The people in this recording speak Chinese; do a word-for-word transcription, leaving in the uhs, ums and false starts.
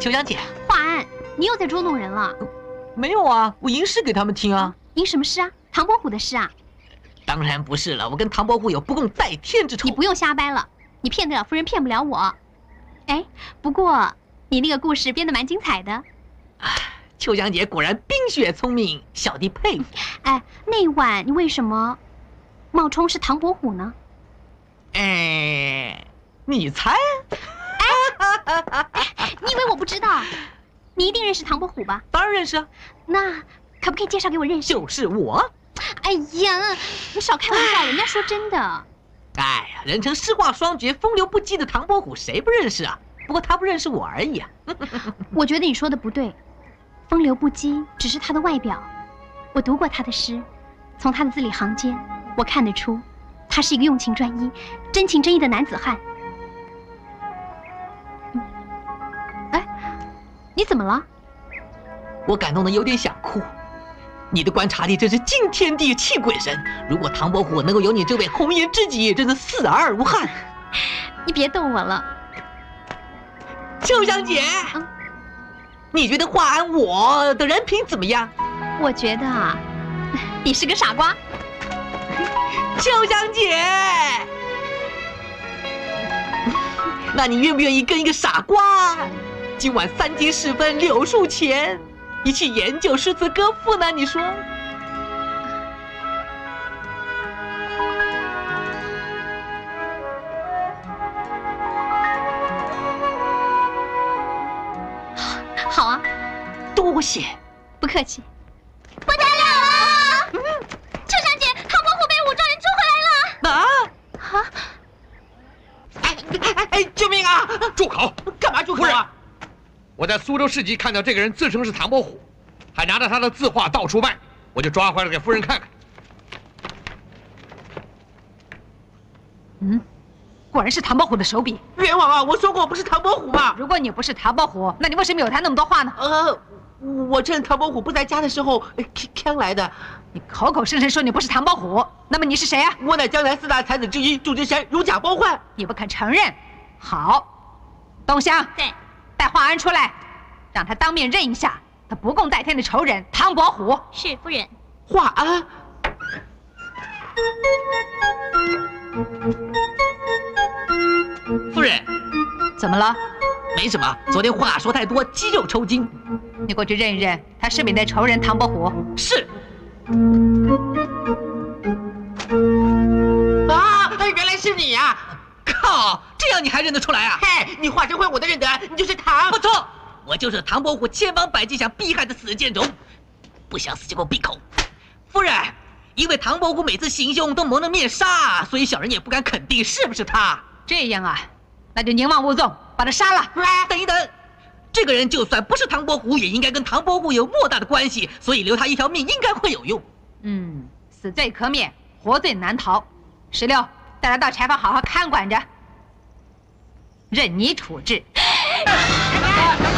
秋香姐， 华安，你又在捉弄人了。 没有啊，我吟诗给他们听啊。 吟什么诗啊？唐伯虎的诗啊？ 当然不是了，我跟唐伯虎有不共戴天之仇。 你不用瞎掰了，你骗得了夫人，骗不了我。哎，不过你那个故事编得蛮精彩的。 啊，秋香姐果然冰雪聪明，小弟佩服。 哎，那晚你为什么冒充是唐伯虎呢？ 哎，你猜？ 哎，你以为我不知道？你一定认识唐伯虎吧？ 当然认识啊。 那可不可以介绍给我认识？ 就是我。 哎呀，你少开玩笑，人家说真的。 哎呀，人称诗画双绝、风流不羁的唐伯虎，谁不认识啊？不过他不认识我而已啊。 我觉得你说的不对，风流不羁只是他的外表。我读过他的诗，从他的字里行间，我看得出，他是一个用情专一、真情真意的男子汉。嗯，哎，你怎么了？ 我感动的有点想哭。你的观察力真是惊天地泣鬼神。如果唐伯虎能够有你这位红颜知己，真是死而无憾。 你别逗我了， 秋香姐。嗯，你觉得华安我的人品怎么样？ 我觉得啊，你是个傻瓜。 秋香姐，那你愿不愿意跟一个傻瓜，今晚三更时分柳树前？一起研究诗词歌赋呢？你说？ 好啊， 多谢， 不客气。不得了了！嗯，秋香姐，唐伯虎被武状元捉回来了。 啊啊！ 哎哎哎！救命啊！ 住口！ 干嘛住口啊？ 我在苏州市集看到这个人自称是唐伯虎，还拿着他的字画到处卖，我就抓回来给夫人看看。 嗯，果然是唐伯虎的手笔。 冤枉啊！我说过我不是唐伯虎嘛。 如果你不是唐伯虎，那你为什么有他那么多画呢？ 呃，我趁唐伯虎不在家的时候看来的。 你口口声声说你不是唐伯虎，那么你是谁啊？ 我乃江南四大才子之一，祝枝山如假包换。 你不肯承认？好，东乡。 对。 带华安出来，让他当面认一下，他不共戴天的仇人唐伯虎。 是夫人。 华安，夫人， 怎么了？ 没什么，昨天话说太多，肌肉抽筋。 你过去认一认，他是你的仇人唐伯虎。 是。啊，原来是你啊！靠，这样你还认得出来啊？嘿，你化身坏我的认得，你就是唐。不错，我就是唐伯虎千方百计想逼害的死贱种，不想死就给我闭口。夫人，因为唐伯虎每次行凶都蒙着面纱，所以小人也不敢肯定是不是他。 这样啊，那就宁枉勿纵，把他杀了。 等一等，这个人就算不是唐伯虎，也应该跟唐伯虎有莫大的关系，所以留他一条命应该会有用。 嗯，死罪可免，活罪难逃。石榴，带他到柴房好好看管着，任你处置。